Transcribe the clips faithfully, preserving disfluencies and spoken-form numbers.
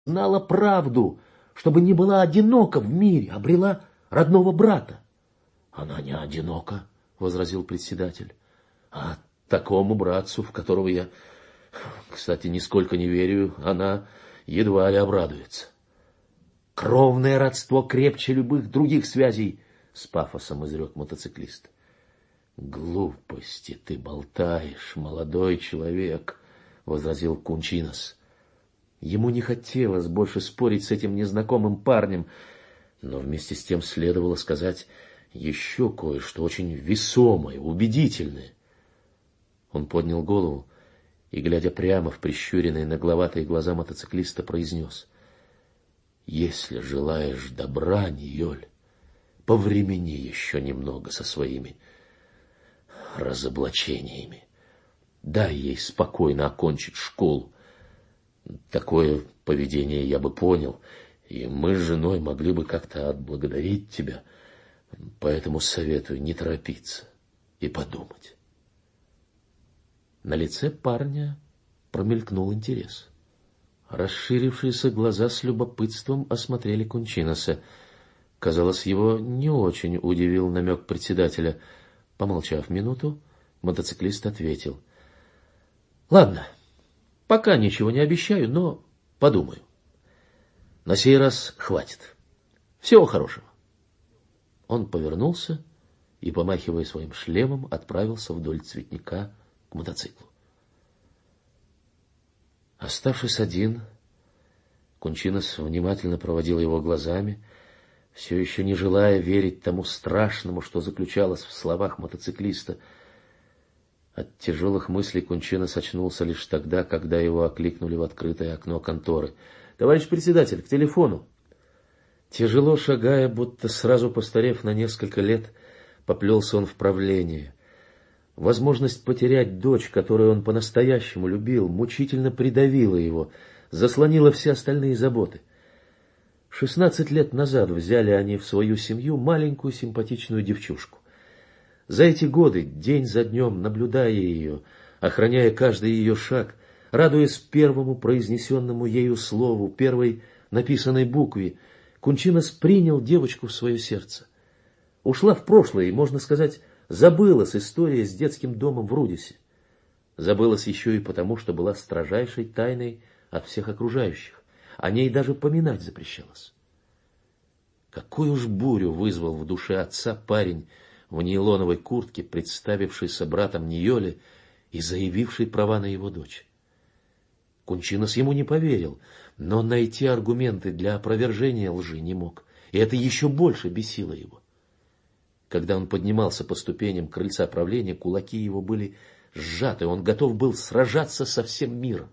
знала правду, чтобы не была одинока в мире, обрела родного брата. Она не одинока, возразил председатель, а такому братцу, в которого я, кстати, нисколько не верю, она едва ли обрадуется. Кровное родство крепче любых других связей, с пафосом изрек мотоциклист. Глупости ты болтаешь, молодой человек, возразил Кунчинос. Ему не хотелось больше спорить с этим незнакомым парнем, но вместе с тем следовало сказать еще кое-что очень весомое, убедительное. Он поднял голову и, глядя прямо в прищуренные нагловатые глаза мотоциклиста, произнес: «Если желаешь добра, Ньоль, повремени еще немного со своими разоблачениями. Дай ей спокойно окончить школу. Такое поведение я бы понял, и мы с женой могли бы как-то отблагодарить тебя. Поэтому советую не торопиться и подумать». На лице парня промелькнул интерес. Расширившиеся глаза с любопытством осмотрели Кунчиноса. Казалось, его не очень удивил намек председателя. Помолчав минуту, мотоциклист ответил: «Ладно, пока ничего не обещаю, но подумаю. На сей раз хватит. Всего хорошего». Он повернулся и, помахивая своим шлемом, отправился вдоль цветника к мотоциклу. Оставшись один, Кунчинос внимательно проводил его глазами, все еще не желая верить тому страшному, что заключалось в словах мотоциклиста. От тяжелых мыслей Кунчинос очнулся лишь тогда, когда его окликнули в открытое окно конторы. «Товарищ председатель, к телефону!» Тяжело шагая, будто сразу постарев на несколько лет, поплелся он в правление. Возможность потерять дочь, которую он по-настоящему любил, мучительно придавила его, заслонила все остальные заботы. Шестнадцать лет назад взяли они в свою семью маленькую симпатичную девчушку. За эти годы, день за днем, наблюдая ее, охраняя каждый ее шаг, радуясь первому произнесенному ею слову, первой написанной букве, Кунчинос принял девочку в свое сердце. Ушла в прошлое, и, можно сказать, забылась история с детским домом в Рудисе. Забылась еще и потому, что была строжайшей тайной от всех окружающих. О ней даже поминать запрещалось. Какую уж бурю вызвал в душе отца парень в нейлоновой куртке, представившийся братом Ньоле и заявивший права на его дочь. Кунчинос ему не поверил, но найти аргументы для опровержения лжи не мог, и это еще больше бесило его. Когда он поднимался по ступеням крыльца правления, кулаки его были сжаты, он готов был сражаться со всем миром.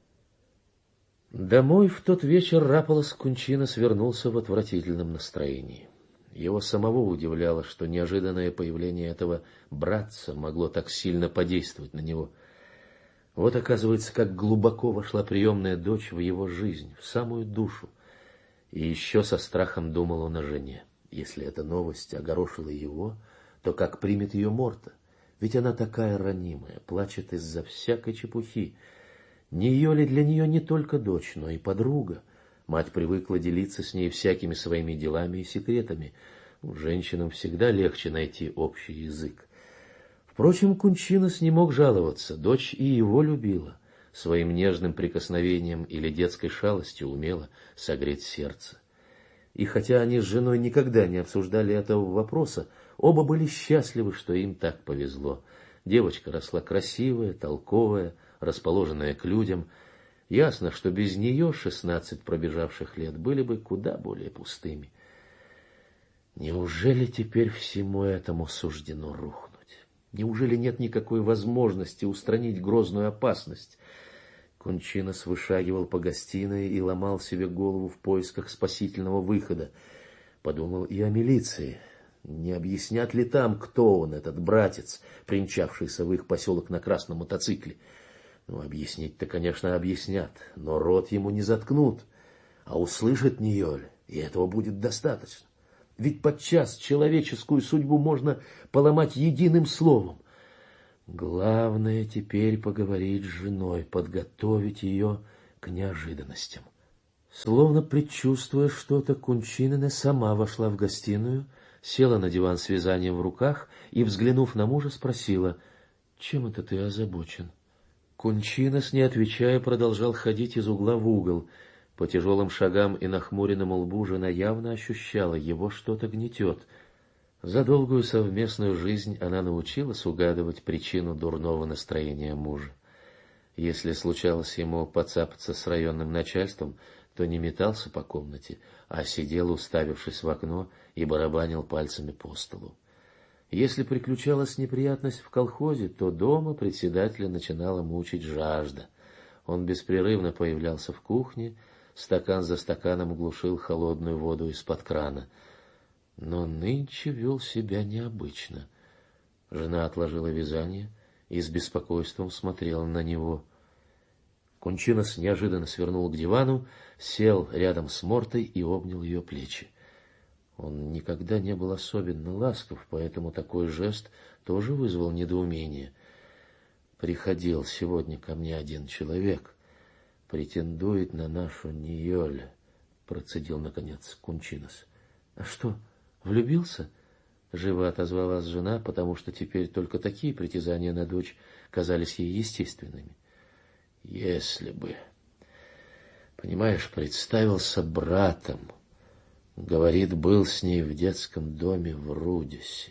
Домой в тот вечер Раполос Кунчинос вернулся в отвратительном настроении. Его самого удивляло, что неожиданное появление этого братца могло так сильно подействовать на него. Вот, оказывается, как глубоко вошла приемная дочь в его жизнь, в самую душу. И еще со страхом думал он о жене. Если эта новость огорошила его, то как примет ее Морта? Ведь она такая ранимая, плачет из-за всякой чепухи. Ньоле для нее не только дочь, но и подруга. Мать привыкла делиться с ней всякими своими делами и секретами. Женщинам всегда легче найти общий язык. Впрочем, Кунчинос не мог жаловаться. Дочь и его любила. Своим нежным прикосновением или детской шалостью умела согреть сердце. И хотя они с женой никогда не обсуждали этого вопроса, оба были счастливы, что им так повезло. Девочка росла красивая, толковая, расположенная к людям. Ясно, что без нее шестнадцать пробежавших лет были бы куда более пустыми. Неужели теперь всему этому суждено рухнуть? Неужели нет никакой возможности устранить грозную опасность? Кунчинос вышагивал по гостиной и ломал себе голову в поисках спасительного выхода. Подумал и о милиции. Не объяснят ли там, кто он, этот братец, примчавшийся в их поселок на красном мотоцикле? Ну, объяснить-то, конечно, объяснят, но рот ему не заткнут. А услышит Ньоле, и этого будет достаточно. Ведь подчас человеческую судьбу можно поломать единым словом. Главное теперь поговорить с женой, подготовить ее к неожиданностям. Словно предчувствуя что-то, Кунчинина сама вошла в гостиную, села на диван с вязанием в руках и, взглянув на мужа, спросила: «Чем это ты озабочен?» Кунчинас, не отвечая, продолжал ходить из угла в угол. По тяжелым шагам и нахмуренному лбу жена явно ощущала, его что-то гнетет. За долгую совместную жизнь она научилась угадывать причину дурного настроения мужа. Если случалось ему поцапаться с районным начальством, то не метался по комнате, а сидел, уставившись в окно, и барабанил пальцами по столу. Если приключалась неприятность в колхозе, то дома председателя начинала мучить жажда. Он беспрерывно появлялся в кухне, стакан за стаканом глушил холодную воду из-под крана. Но нынче вел себя необычно. Жена отложила вязание и с беспокойством смотрела на него. Кунчинас неожиданно свернул к дивану, сел рядом с Мортой и обнял ее плечи. Он никогда не был особенно ласков, поэтому такой жест тоже вызвал недоумение. «Приходил сегодня ко мне один человек, претендует на нашу Ниёль», — процедил наконец Кунчинас. «А что, влюбился?» — живо отозвалась жена, потому что теперь только такие притязания на дочь казались ей естественными. «Если бы... Понимаешь, представился братом. Говорит, был с ней в детском доме в Рудисе».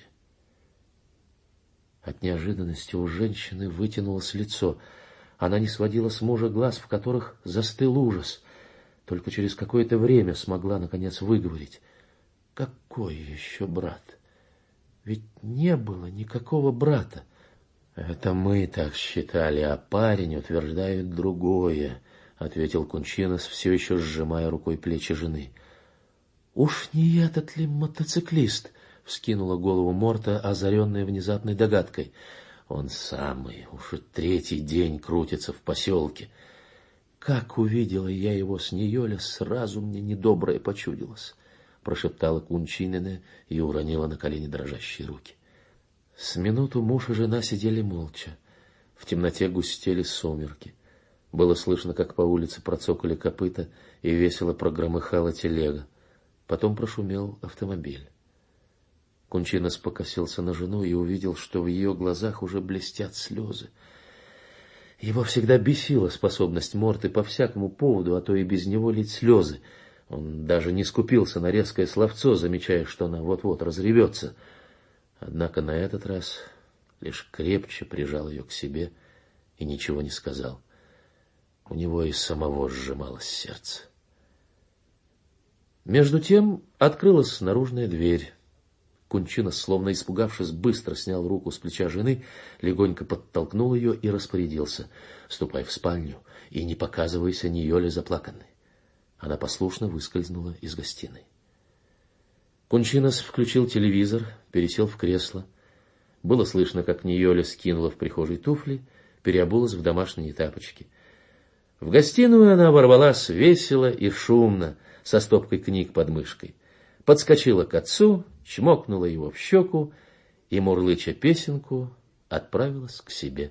От неожиданности у женщины вытянулось лицо. Она не сводила с мужа глаз, в которых застыл ужас. Только через какое-то время смогла, наконец, выговорить: «Какой еще брат? Ведь не было никакого брата». «Это мы так считали, а парень утверждает другое», — ответил Кунчинас, все еще сжимая рукой плечи жены. «Уж не этот ли мотоциклист?» — вскинула голову Морта, озаренная внезапной догадкой. «Он самый, уж и третий день крутится в поселке. Как увидела я его с Ниёля, сразу мне недоброе почудилось», — прошептала Кунчинина и уронила на колени дрожащие руки. С минуту муж и жена сидели молча. В темноте густели сумерки. Было слышно, как по улице процокали копыта и весело прогромыхала телега. Потом прошумел автомобиль. Кунчинас покосился на жену и увидел, что в ее глазах уже блестят слезы. Его всегда бесила способность Морты по всякому поводу, а то и без него лить слезы. Он даже не скупился на резкое словцо, замечая, что она вот-вот разревется. Однако на этот раз лишь крепче прижал ее к себе и ничего не сказал. У него и самого сжималось сердце. Между тем открылась наружная дверь. Кунчинас, словно испугавшись, быстро снял руку с плеча жены, легонько подтолкнул ее и распорядился: «Ступай в спальню и не показывайся Ниёле заплаканной». Она послушно выскользнула из гостиной. Кунчинас включил телевизор, пересел в кресло. Было слышно, как Ниёля скинула в прихожей туфли, переобулась в домашние тапочки. В гостиную она ворвалась весело и шумно, со стопкой книг под мышкой. Подскочила к отцу, чмокнула его в щеку и, мурлыча песенку, отправилась к себе.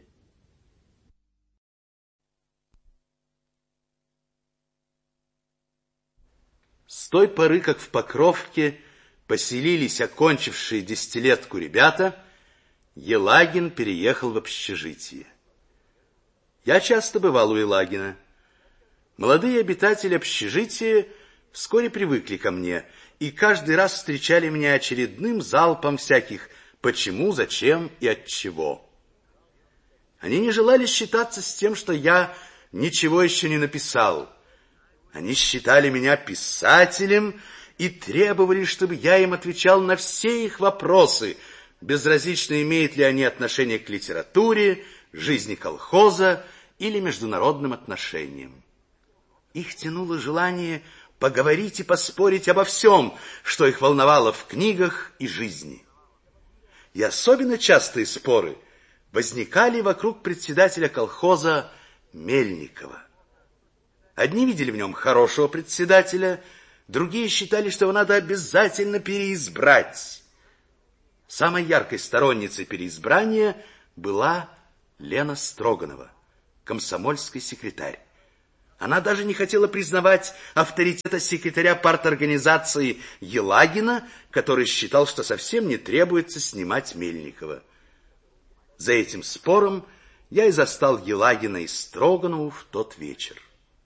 С той поры, как в Покровке поселились окончившие десятилетку ребята, Елагин переехал в общежитие. Я часто бывал у Елагина. Молодые обитатели общежития вскоре привыкли ко мне и каждый раз встречали меня очередным залпом всяких «почему», «зачем» и «отчего». Они не желали считаться с тем, что я ничего еще не написал. Они считали меня писателем и требовали, чтобы я им отвечал на все их вопросы, безразлично имеют ли они отношение к литературе, жизни колхоза или международным отношениям. Их тянуло желание поговорить и поспорить обо всем, что их волновало в книгах и жизни. И особенно частые споры возникали вокруг председателя колхоза Мельникова. Одни видели в нем хорошего председателя, другие считали, что его надо обязательно переизбрать. Самой яркой сторонницей переизбрания была Лена Строганова, комсомольский секретарь. Она даже не хотела признавать авторитета секретаря парторганизации Елагина, который считал, что совсем не требуется снимать Мельникова. За этим спором я и застал Елагина и Строганову в тот вечер.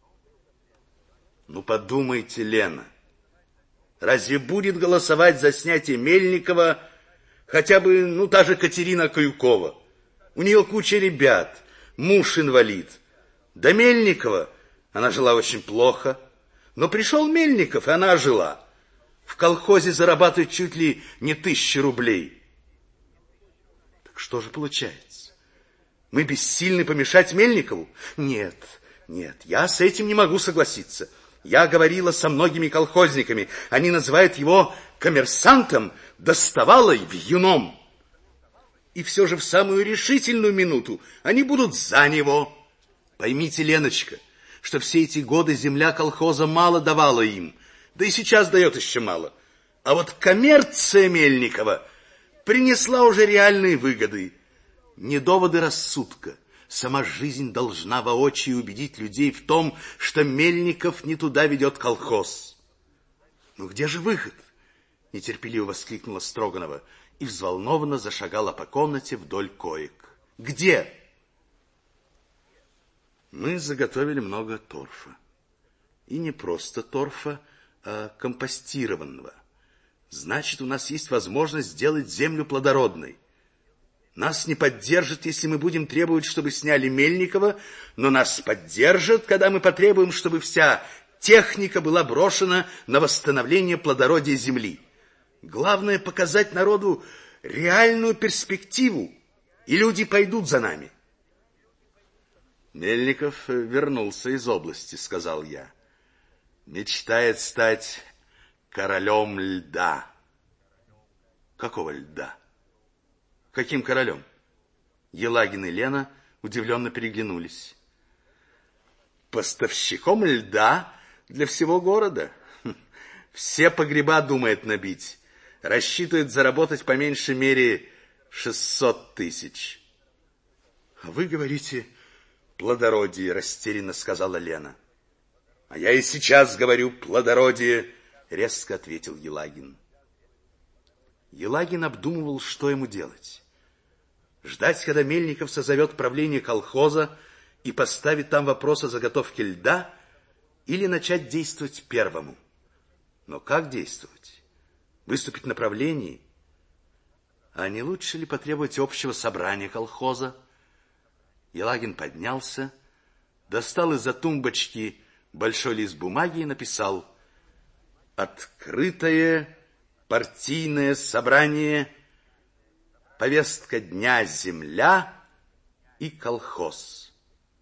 Ну, подумайте, Лена, разве будет голосовать за снятие Мельникова хотя бы, ну, та же Катерина Каюкова? У нее куча ребят, муж инвалид. До Мельникова она жила очень плохо, но пришел Мельников, и она жила. В колхозе зарабатывает чуть ли не тысячу рублей. Так что же получается? Мы бессильны помешать Мельникову? Нет, нет, я с этим не могу согласиться. Я говорила со многими колхозниками. Они называют его коммерсантом, доставалой, вьюном. И все же в самую решительную минуту они будут за него. Поймите, Леночка, что все эти годы земля колхоза мало давала им, да и сейчас дает еще мало. А вот коммерция Мельникова принесла уже реальные выгоды. Не доводы рассудка. Сама жизнь должна воочию убедить людей в том, что Мельников не туда ведет колхоз. Ну где же выход? Нетерпеливо воскликнула Строганова и взволнованно зашагала по комнате вдоль коек. Где? Мы заготовили много торфа. И не просто торфа, а компостированного. Значит, у нас есть возможность сделать землю плодородной. Нас не поддержат, если мы будем требовать, чтобы сняли Мельникова, но нас поддержат, когда мы потребуем, чтобы вся техника была брошена на восстановление плодородия земли. Главное показать народу реальную перспективу, и люди пойдут за нами. Мельников вернулся из области, сказал я. Мечтает стать королем льда. Какого льда? Каким королем? Елагин и Лена удивленно переглянулись. Поставщиком льда для всего города. Все погреба думает набить. Рассчитывает заработать по меньшей мере шестьсот тысяч. А вы говорите... Плодородие, растерянно сказала Лена. А я и сейчас говорю плодородие, резко ответил Елагин. Елагин обдумывал, что ему делать. Ждать, когда Мельников созовет правление колхоза и поставит там вопрос о заготовке льда, или начать действовать первому. Но как действовать? Выступить на правлении? А не лучше ли потребовать общего собрания колхоза? Елагин поднялся, достал из-за тумбочки большой лист бумаги и написал: «Открытое партийное собрание, повестка дня земля и колхоз».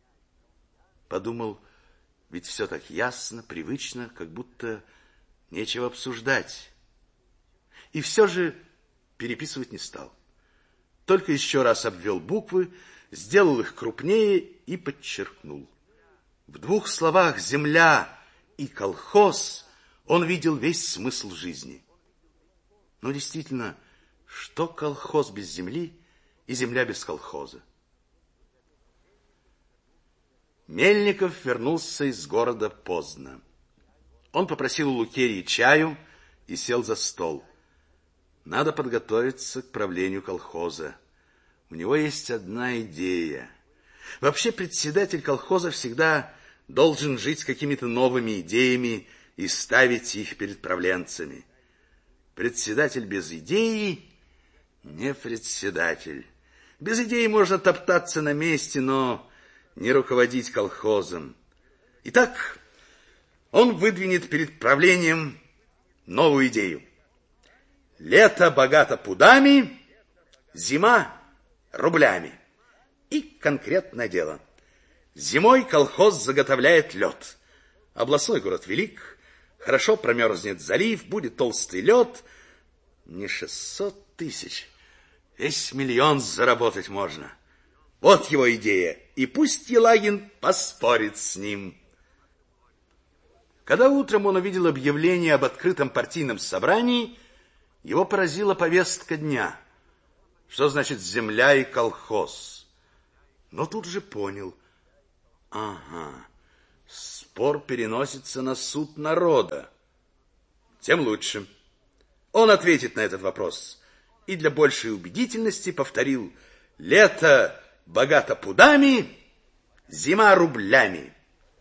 Подумал, ведь все так ясно, привычно, как будто нечего обсуждать. И все же переписывать не стал. Только еще раз обвел буквы, сделал их крупнее и подчеркнул. В двух словах «земля» и «колхоз» он видел весь смысл жизни. Но действительно, что колхоз без земли и земля без колхоза? Мельников вернулся из города поздно. Он попросил у Лукерьи чаю и сел за стол. Надо подготовиться к правлению колхоза. У него есть одна идея. Вообще председатель колхоза всегда должен жить с какими-то новыми идеями и ставить их перед правленцами. Председатель без идеи не председатель. Без идеи можно топтаться на месте, но не руководить колхозом. Итак, он выдвинет перед правлением новую идею. Лето богато пудами, зима рублями. И конкретное дело. Зимой колхоз заготовляет лед. Областной город велик, хорошо промерзнет залив, будет толстый лед. Не шестьсот тысяч, весь миллион заработать можно. Вот его идея, и пусть Елагин поспорит с ним. Когда утром он увидел объявление об открытом партийном собрании, его поразила повестка дня. Что значит земля и колхоз? Но тут же понял. Ага, спор переносится на суд народа. Тем лучше. Он ответит на этот вопрос и для большей убедительности повторил: лето богато пудами, зима рублями.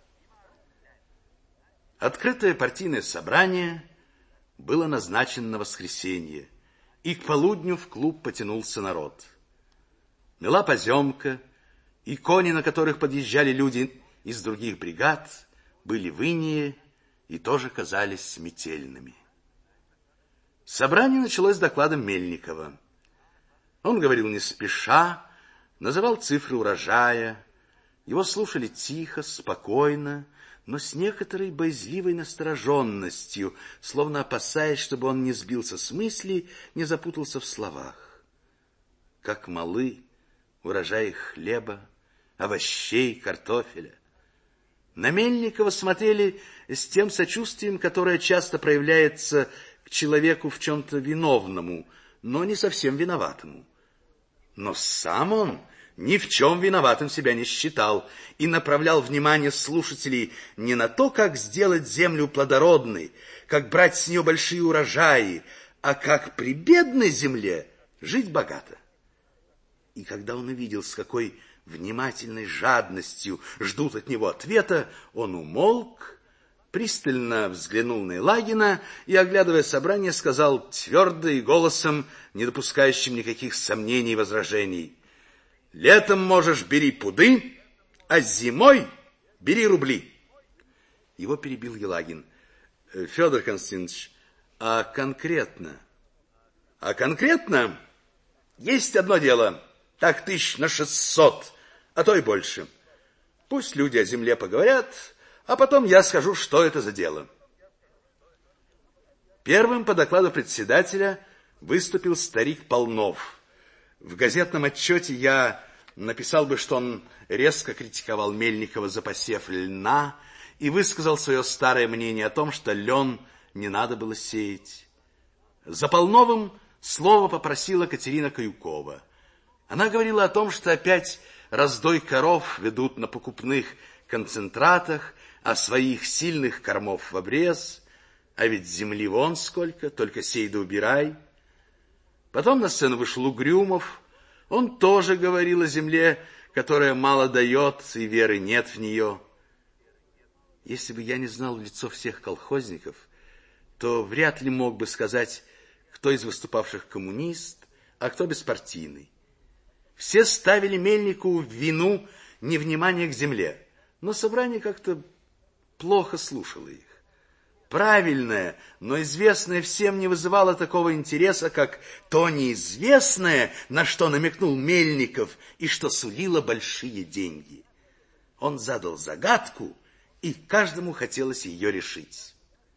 Открытое партийное собрание было назначено на воскресенье, и к полудню в клуб потянулся народ. Мела поземка, и кони, на которых подъезжали люди из других бригад, были в инее и тоже казались метельными. Собрание началось с докладом Мельникова. Он говорил не спеша, называл цифры урожая. Его слушали тихо, спокойно, но с некоторой боязливой настороженностью, словно опасаясь, чтобы он не сбился с мысли, не запутался в словах. Как малы урожаи хлеба, овощей, картофеля. На Мельникова смотрели с тем сочувствием, которое часто проявляется к человеку в чем-то виновному, но не совсем виноватому. Но сам он ни в чем виноватым себя не считал и направлял внимание слушателей не на то, как сделать землю плодородной, как брать с нее большие урожаи, а как при бедной земле жить богато. И когда он увидел, с какой внимательной жадностью ждут от него ответа, он умолк, пристально взглянул на Елагина и, оглядывая собрание, сказал твердо и голосом, не допускающим никаких сомнений и возражений: летом можешь бери пуды, а зимой бери рубли. Его перебил Елагин: Федор Константинович, а конкретно? А конкретно есть одно дело, так тысяч на шестьсот, а то и больше. Пусть люди о земле поговорят, а потом я скажу, что это за дело. Первым по докладу председателя выступил старик Полнов. В газетном отчете я написал бы, что он резко критиковал Мельникова за посев льна и высказал свое старое мнение о том, что лен не надо было сеять. За Полновым слово попросила Катерина Каюкова. Она говорила о том, что опять раздой коров ведут на покупных концентратах, а своих сильных кормов в обрез, а ведь земли вон сколько, только сей да убирай. Потом на сцену вышел Угрюмов. Он тоже говорил о земле, которая мало дает, и веры нет в нее. Если бы я не знал в лицо всех колхозников, то вряд ли мог бы сказать, кто из выступавших коммунист, а кто беспартийный. Все ставили Мельникову в вину невнимания к земле, но собрание как-то плохо слушало их. Правильное, но известное всем не вызывало такого интереса, как то неизвестное, на что намекнул Мельников и что сулило большие деньги. Он задал загадку, и каждому хотелось ее решить.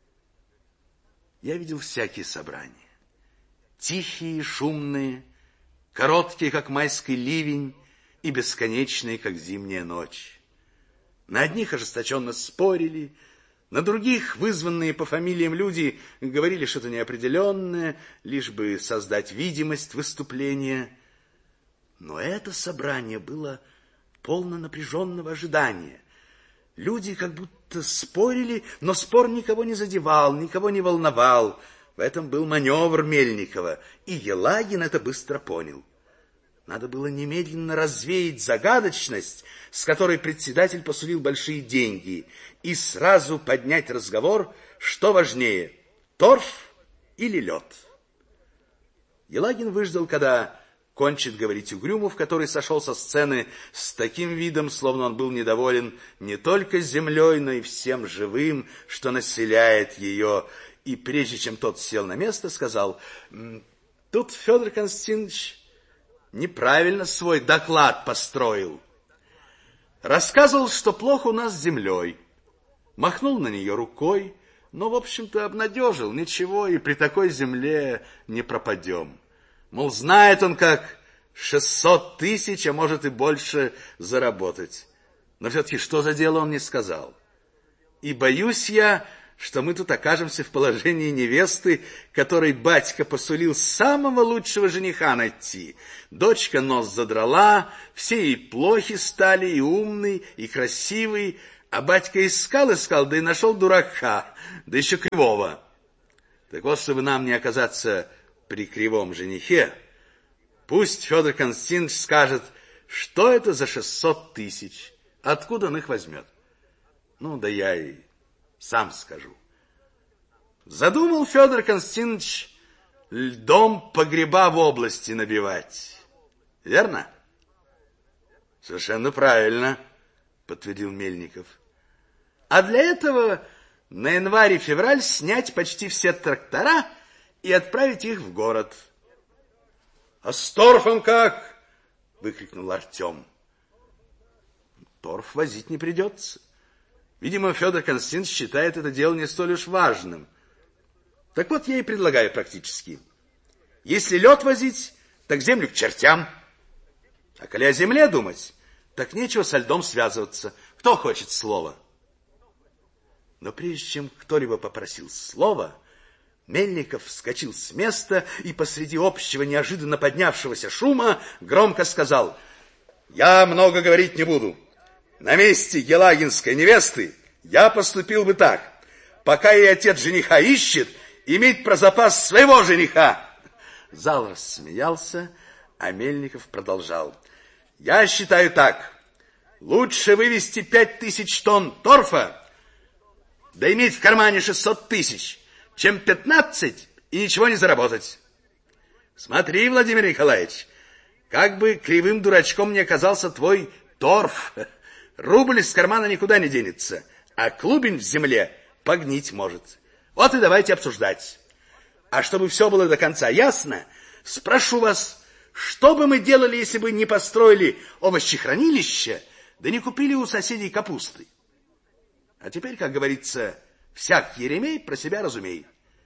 Я видел всякие собрания. Тихие, шумные, короткие, как майский ливень, и бесконечные, как зимняя ночь. На одних ожесточенно спорили, на других, вызванные по фамилиям люди, говорили что-то неопределенное, лишь бы создать видимость выступления. Но это собрание было полно напряженного ожидания. Люди как будто спорили, но спор никого не задевал, никого не волновал. В этом был маневр Мельникова, и Елагин это быстро понял. Надо было немедленно развеять загадочность, с которой председатель посулил большие деньги, и сразу поднять разговор, что важнее, торф или лед. Елагин выждал, когда кончит говорить Угрюмов, который сошел со сцены с таким видом, словно он был недоволен не только землей, но и всем живым, что населяет ее. И прежде чем тот сел на место, сказал: тут Федор Константинович неправильно свой доклад построил. Рассказывал, что плохо у нас с землей. Махнул на нее рукой, но, в общем-то, обнадежил. Ничего, и при такой земле не пропадем. Мол, знает он, как шестьсот тысяч, а может и больше заработать. Но все-таки что за дело, он не сказал. И боюсь я, что мы тут окажемся в положении невесты, которой батька посулил самого лучшего жениха найти. Дочка нос задрала, все ей плохи стали, и умный, и красивый, А батька искал, искал, да и нашел дурака, да еще кривого. Так вот, чтобы нам не оказаться при кривом женихе, пусть Федор Константинович скажет, что это за шестьсот тысяч, откуда он их возьмет. Ну, да я и сам скажу. Задумал Федор Константинович льдом погреба в области набивать. Верно? Совершенно правильно, подтвердил Мельников. А для этого на январь и февраль снять почти все трактора и отправить их в город. А с торфом как? Выкрикнул Артем. Торф возить не придется. Видимо, Федор Константинович считает это дело не столь уж важным. Так вот, я и предлагаю практически. Если лед возить, так землю к чертям. А коли о земле думать, так нечего со льдом связываться. Кто хочет слова? Но прежде чем кто-либо попросил слова, Мельников вскочил с места и посреди общего неожиданно поднявшегося шума громко сказал: «Я много говорить не буду. На месте елагинской невесты я поступил бы так. Пока ей отец жениха ищет, иметь про запас своего жениха». Зал рассмеялся, а Мельников продолжал: «Я считаю так. Лучше вывести пять тысяч тонн торфа, да иметь в кармане шестьсот тысяч, чем пятнадцать и ничего не заработать. Смотри, Владимир Николаевич, как бы кривым дурачком не оказался твой торф, рубль из кармана никуда не денется, а клубень в земле погнить может. Вот и давайте обсуждать. А чтобы все было до конца ясно, спрошу вас, что бы мы делали, если бы не построили овощехранилище, да не купили у соседей капусты? А теперь, как говорится, всяк еремей про себя разумей.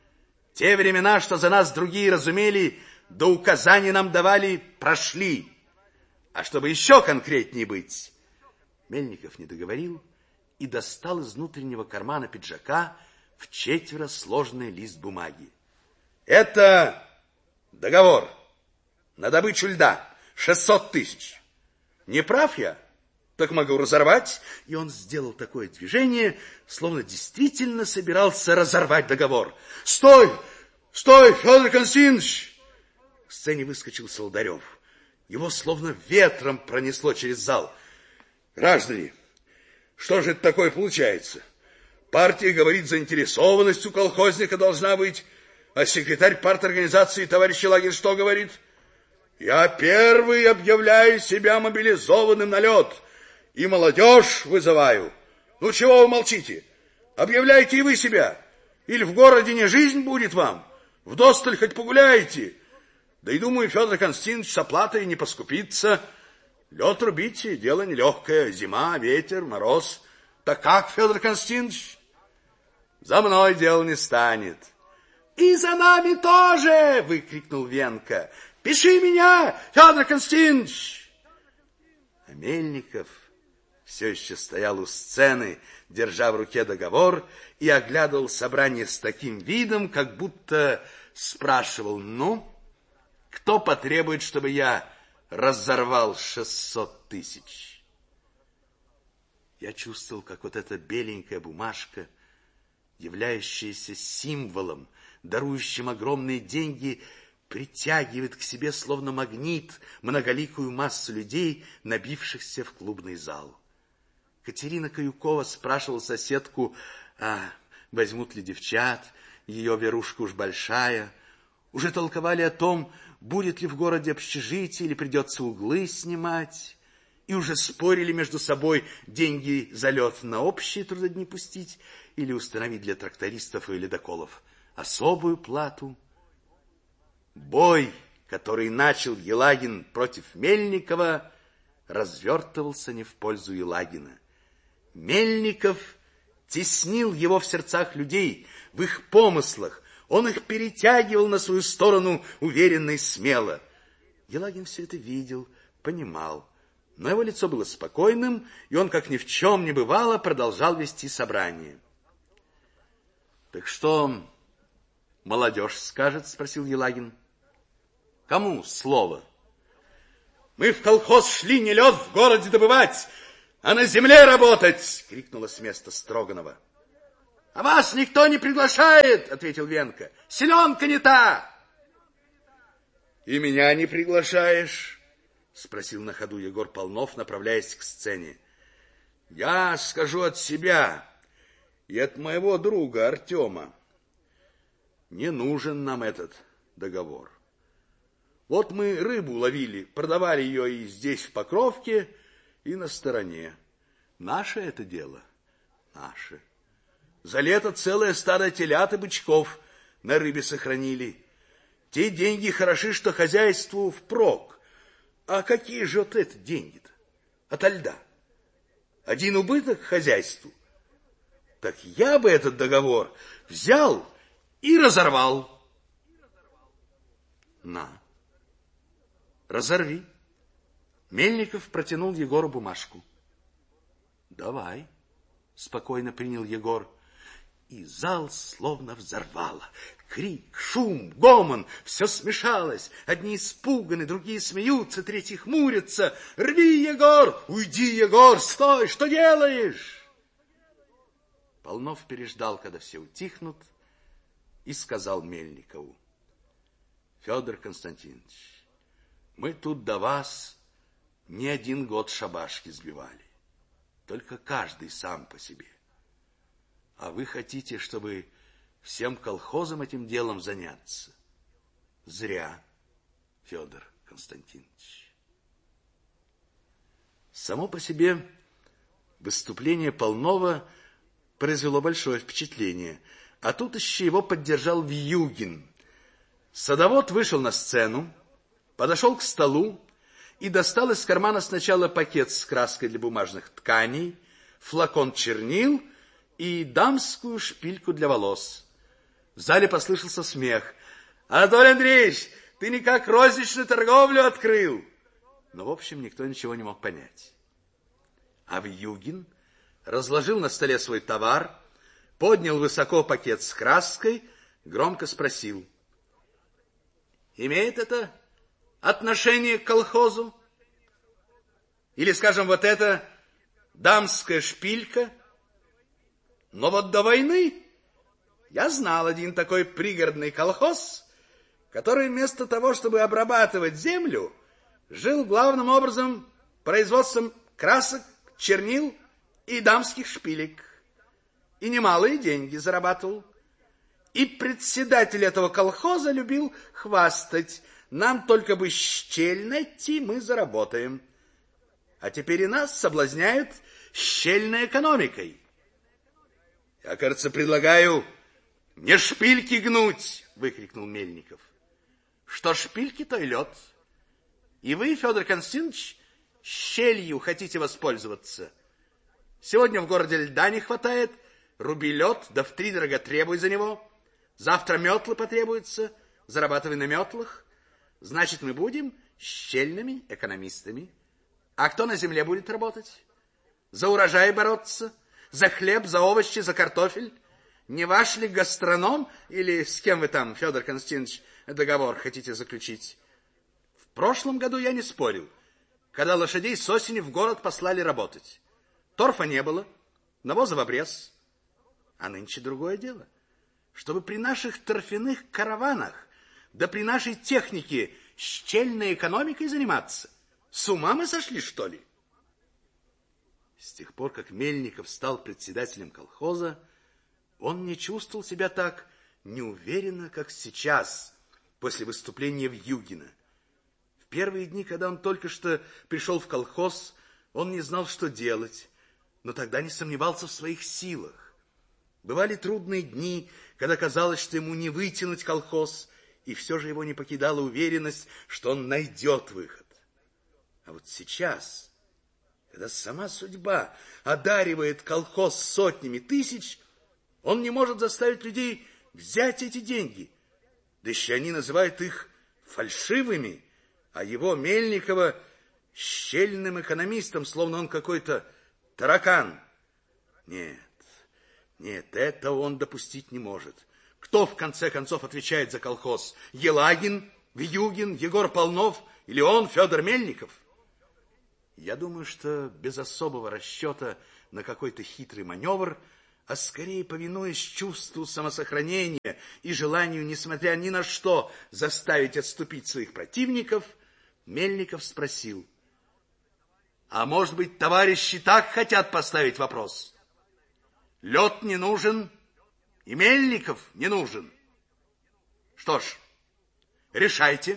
Те времена, что за нас другие разумели, да указания нам давали, прошли. А чтобы еще конкретнее быть...» Мельников не договорил и достал из внутреннего кармана пиджака в четверо сложенный лист бумаги. «Это договор на добычу льда, шестьсот тысяч. Не прав я? Так могу разорвать». И он сделал такое движение, словно действительно собирался разорвать договор. «Стой! Стой, Федор Константинович!» К сцене выскочил Солдарев. Его словно ветром пронесло через зал. «Граждане, что же это такое получается? Партия говорит, заинтересованность у колхозника должна быть, а секретарь парторганизации товарищ Елагин что говорит? Я первый объявляю себя мобилизованным на лед и молодежь вызываю. Ну, чего вы молчите? Объявляйте и вы себя. Или в городе не жизнь будет вам, вдосталь хоть погуляете. Да и думаю, Федор Константинович с оплатой не поскупится. Лед рубите, дело нелегкое, зима, ветер, мороз. Так как, Федор Константинович? За мной дело не станет. И за нами тоже, выкрикнул Венка. Пиши меня, Федор Константинович. А Мельников все еще стоял у сцены, держа в руке договор, и оглядывал собрание с таким видом, как будто спрашивал: ну, кто потребует, чтобы я разорвал шестьсот тысяч? Я чувствовал, как вот эта беленькая бумажка, являющаяся символом, дарующим огромные деньги, притягивает к себе словно магнит многоликую массу людей, набившихся в клубный зал. Катерина Каюкова спрашивала соседку, а возьмут ли девчат, ее верушка уж большая. Уже толковали о том, будет ли в городе общежитие или придется углы снимать. И уже спорили между собой, деньги за лед на общие трудодни пустить или установить для трактористов и ледоколов особую плату. Бой, который начал Елагин против Мельникова, развертывался не в пользу Елагина. Мельников теснил его в сердцах людей, в их помыслах. Он их перетягивал на свою сторону уверенно и смело. Елагин все это видел, понимал. Но его лицо было спокойным, и он, как ни в чем не бывало, продолжал вести собрание. «Так что молодежь скажет?» — спросил Елагин. «Кому слово?» «Мы в колхоз шли не лед в городе добывать, а на земле работать!» — крикнула с места Строганова. «А вас никто не приглашает!» — ответил Венка. «Селенка не та!» «И меня не приглашаешь?» — спросил на ходу Егор Полнов, направляясь к сцене. «Я скажу от себя и от моего друга Артема. Не нужен нам этот договор. Вот мы рыбу ловили, продавали ее и здесь, в Покровке, и на стороне. Наше это дело, наше. За лето целое стадо телят и бычков на рыбе сохранили. Те деньги хороши, что хозяйству впрок. А какие же вот это деньги-то? Ото льда. Один убыток хозяйству. Так я бы этот договор взял и разорвал. На, разорви. Мельников протянул Егору бумажку. Давай, спокойно принял Егор. И зал словно взорвало. Крик, шум, гомон, все смешалось. Одни испуганы, другие смеются, третьи хмурятся. «Рви, Егор! Уйди, Егор! Стой! Что делаешь?» Полнов переждал, когда все утихнут, и сказал Мельникову: «Федор Константинович, мы тут до вас не один год шабашки сбивали, только каждый сам по себе. А вы хотите, чтобы всем колхозам этим делом заняться? Зря, Федор Константинович». Само по себе выступление Полнова произвело большое впечатление, а тут еще его поддержал Вьюгин. Садовод вышел на сцену, подошел к столу и достал из кармана сначала пакет с краской для бумажных тканей, флакон чернил и дамскую шпильку для волос. В зале послышался смех. «Анатолий Андреевич, ты никак розничную торговлю открыл!» Но, в общем, никто ничего не мог понять. А Вьюгин разложил на столе свой товар, поднял высоко пакет с краской, громко спросил: «Имеет это отношение к колхозу? Или, скажем, вот эта дамская шпилька? Но вот до войны я знал один такой пригородный колхоз, который вместо того, чтобы обрабатывать землю, жил главным образом производством красок, чернил и дамских шпилек. И немалые деньги зарабатывал. И председатель этого колхоза любил хвастать: нам только бы щель найти, мы заработаем. А теперь и нас соблазняют щельной экономикой. Я, кажется, предлагаю не шпильки гнуть, выкрикнул Мельников. Что шпильки, то и лед. И вы, Федор Константинович, щелью хотите воспользоваться. Сегодня в городе льда не хватает, руби лед, да втридорога требуй за него. Завтра метлы потребуются, зарабатывай на метлах. Значит, мы будем щельными экономистами. А кто на земле будет работать? За урожай бороться? За хлеб, за овощи, за картофель? Не ваш ли гастроном? Или с кем вы там, Федор Константинович, договор хотите заключить? В прошлом году я не спорил, когда лошадей с осени в город послали работать. Торфа не было, навоза в обрез. А нынче другое дело. Чтобы при наших торфяных караванах, да при нашей технике щельной экономикой заниматься? С ума мы сошли, что ли? С тех пор, как Мельников стал председателем колхоза, он не чувствовал себя так неуверенно, как сейчас, после выступления Вьюгина. В первые дни, когда он только что пришел в колхоз, он не знал, что делать, но тогда не сомневался в своих силах. Бывали трудные дни, когда казалось, что ему не вытянуть колхоз, и все же его не покидала уверенность, что он найдет выход. А вот сейчас, когда сама судьба одаривает колхоз сотнями тысяч, он не может заставить людей взять эти деньги. Да еще они называют их фальшивыми, а его, Мельникова, щельным экономистом, словно он какой-то таракан. Нет, нет, этого он допустить не может. Кто, в конце концов, отвечает за колхоз? Елагин, Вьюгин, Егор Полнов или он, Федор Мельников? Я думаю, что без особого расчета на какой-то хитрый маневр, а скорее повинуясь чувству самосохранения и желанию, несмотря ни на что, заставить отступить своих противников, Мельников спросил: а может быть, товарищи так хотят поставить вопрос? Лед не нужен, и Мельников не нужен. Что ж, решайте.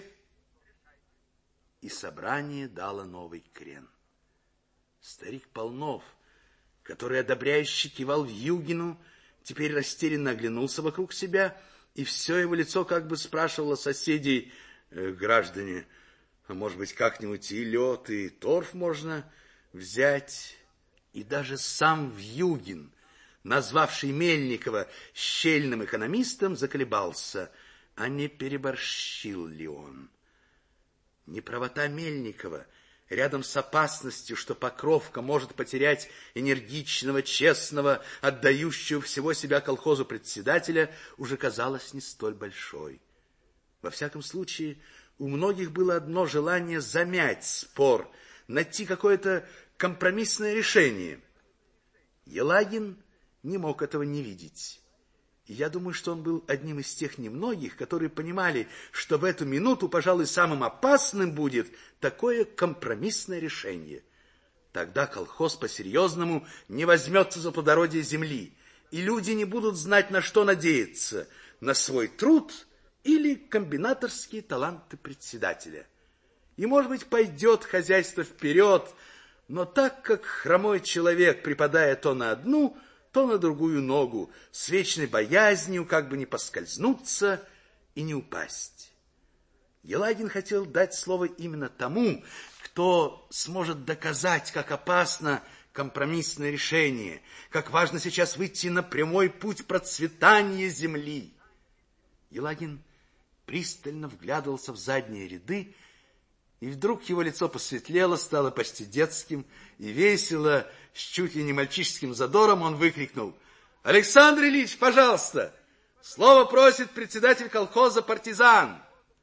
И собрание дало новый крен. Старик Полнов, который одобряюще кивал Вьюгину, теперь растерянно оглянулся вокруг себя, и все его лицо как бы спрашивало соседей: э, граждане, а может быть, как-нибудь и лед, и торф можно взять? И даже сам Вьюгин, назвавший Мельникова щельным экономистом, заколебался, а не переборщил ли он. Неправота Мельникова рядом с опасностью, что Покровка может потерять энергичного, честного, отдающего всего себя колхозу председателя, уже казалась не столь большой. Во всяком случае, у многих было одно желание замять спор, найти какое-то компромиссное решение. Елагин не мог этого не видеть. И я думаю, что он был одним из тех немногих, которые понимали, что в эту минуту, пожалуй, самым опасным будет такое компромиссное решение. Тогда колхоз по-серьезному не возьмется за плодородие земли, и люди не будут знать, на что надеяться: на свой труд или комбинаторские таланты председателя. И, может быть, пойдет хозяйство вперед, но так как хромой человек, припадая то на одну, то на другую ногу, с вечной боязнью, как бы не поскользнуться и не упасть. Елагин хотел дать слово именно тому, кто сможет доказать, как опасно компромиссное решение, как важно сейчас выйти на прямой путь процветания земли. Елагин пристально вглядывался в задние ряды, и вдруг его лицо посветлело, стало почти детским, и весело, с чуть ли не мальчишеским задором он выкрикнул: Александр Ильич, пожалуйста, слово просит председатель колхоза «Партизан».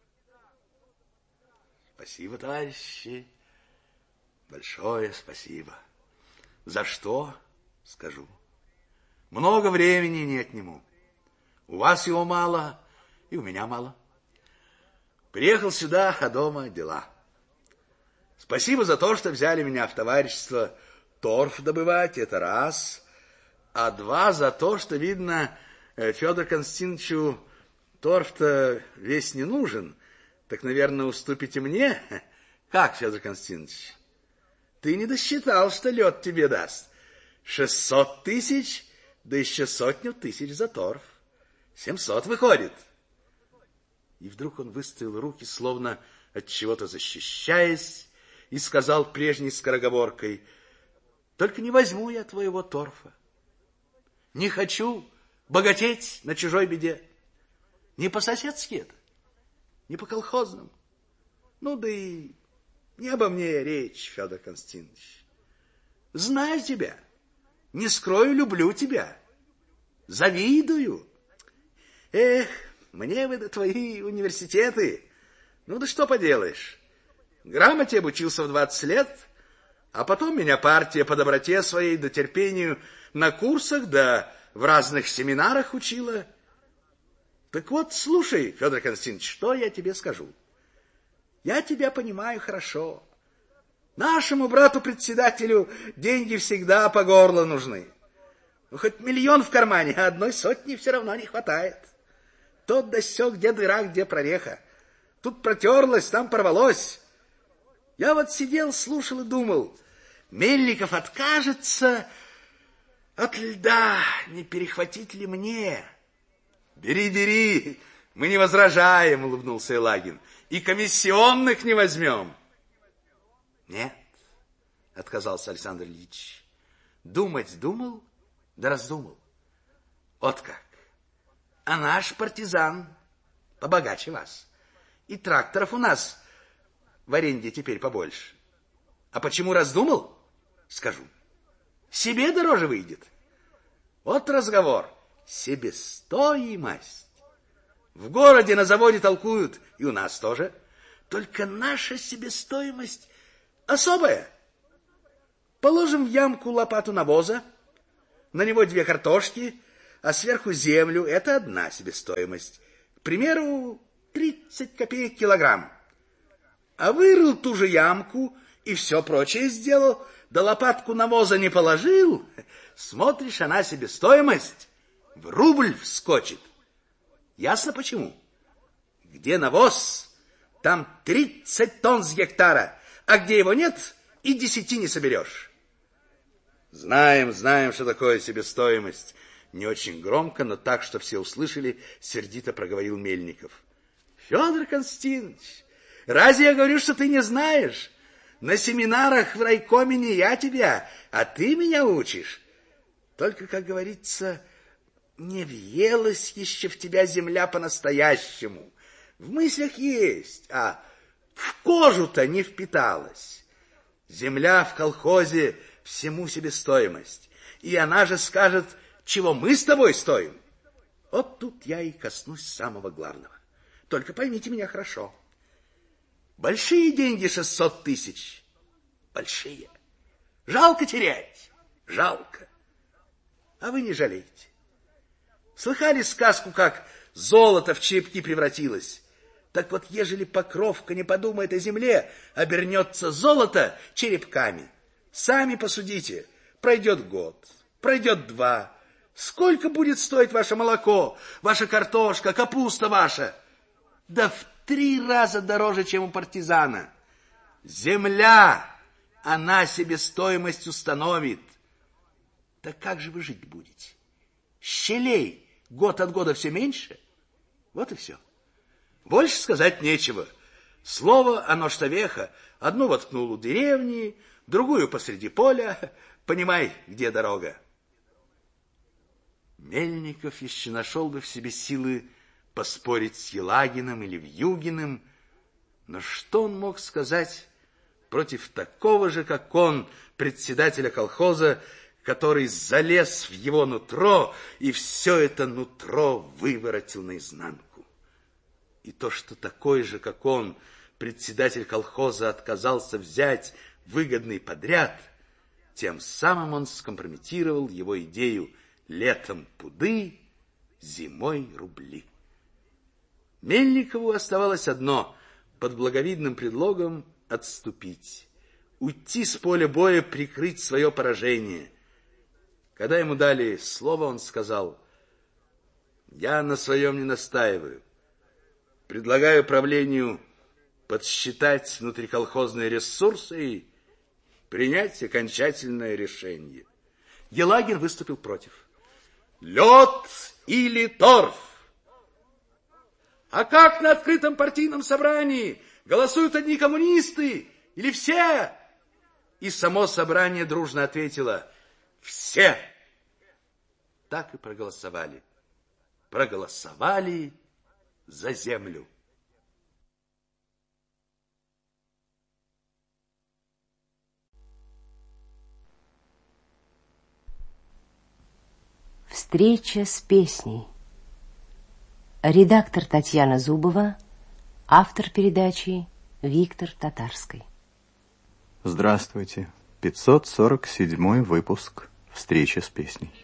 Спасибо, товарищи, большое спасибо. За что? Скажу. Много времени не отниму. У вас его мало, и у меня мало. Приехал сюда, а дома дела. Спасибо за то, что взяли меня в товарищество торф добывать, это раз. А два, за то, что, видно, Федору Константиновичу торф-то весь не нужен. Так, наверное, уступите мне? Как, Федор Константинович? Ты не досчитал, что лед тебе даст. Шестьсот тысяч, да еще сотню тысяч за торф. Семьсот выходит. И вдруг он выставил руки, словно от чего-то защищаясь, и сказал прежней скороговоркой: только не возьму я твоего торфа. Не хочу богатеть на чужой беде. Не по-соседски это, не по-колхозному. Ну да и не обо мне речь, Федор Константинович. Знаю тебя, не скрою, люблю тебя, завидую. Эх, мне бы да твои университеты. Ну да что поделаешь. Грамоте обучился в двадцать лет, а потом меня партия по доброте своей да терпению на курсах да в разных семинарах учила. Так вот, слушай, Федор Константинович, что я тебе скажу. Я тебя понимаю хорошо. Нашему брату-председателю деньги всегда по горло нужны. Ну, хоть миллион в кармане, а одной сотни все равно не хватает. Тот да сё, где дыра, где прореха. Тут протерлось, там порвалось. Я вот сидел, слушал и думал, Мельников откажется от льда, не перехватить ли мне? Бери, бери, мы не возражаем, улыбнулся Елагин. И комиссионных не возьмем. Нет, отказался Александр Ильич. Думать думал, да раздумал. Вот как. А наш партизан побогаче вас. И тракторов у нас в аренде теперь побольше. А почему раздумал? Скажу. Себе дороже выйдет. Вот разговор. Себестоимость. В городе на заводе толкуют, и у нас тоже. Только наша себестоимость особая. Положим в ямку лопату навоза, на него две картошки, а сверху землю. Это одна себестоимость. К примеру, тридцать копеек килограмм. А вырыл ту же ямку и все прочее сделал, да лопатку навоза не положил, смотришь, она себестоимость в рубль вскочит. Ясно почему? Где навоз, там тридцать тонн с гектара, а где его нет, и десяти не соберешь. Знаем, знаем, что такое себестоимость. Не очень громко, но так, что все услышали, сердито проговорил Мельников. Федор Константинович, разве я говорю, что ты не знаешь? На семинарах в райкоме не я тебя, а ты меня учишь. Только, как говорится, не въелась еще в тебя земля по-настоящему. В мыслях есть, а в кожу-то не впиталась. Земля в колхозе всему себестоимость. И она же скажет, чего мы с тобой стоим. Вот тут я и коснусь самого главного. Только поймите меня хорошо. Большие деньги шестьсот тысяч. Большие. Жалко терять. Жалко. А вы не жалеете. Слыхали сказку, как золото в черепки превратилось? Так вот, ежели Покровка не подумает о земле, обернется золото черепками. Сами посудите. Пройдет год, пройдет два. Сколько будет стоить ваше молоко, ваша картошка, капуста ваша? Да в три раза дороже, чем у партизана. Земля, она себестоимость установит. Так как же вы жить будете? Щелей год от года все меньше? Вот и все. Больше сказать нечего. Слово, оно что веха. Одну воткнул у деревни, другую посреди поля. Понимай, где дорога. Мельников еще нашел бы в себе силы поспорить с Елагиным или Вьюгиным, но что он мог сказать против такого же, как он, председателя колхоза, который залез в его нутро и все это нутро выворотил наизнанку? И то, что такой же, как он, председатель колхоза отказался взять выгодный подряд, тем самым он скомпрометировал его идею летом пуды, зимой рубли. Мельникову оставалось одно — под благовидным предлогом отступить, уйти с поля боя, прикрыть свое поражение. Когда ему дали слово, он сказал: «Я на своем не настаиваю. Предлагаю правлению подсчитать внутриколхозные ресурсы и принять окончательное решение». Елагин выступил против. «Лед или торф? А как на открытом партийном собрании? Голосуют одни коммунисты или все?» И само собрание дружно ответило: «Все!» Так и проголосовали. Проголосовали за землю. Встреча с песней. Редактор Татьяна Зубова, автор передачи Виктор Татарский. Здравствуйте. пятьсот сорок седьмой выпуск «Встреча с песней».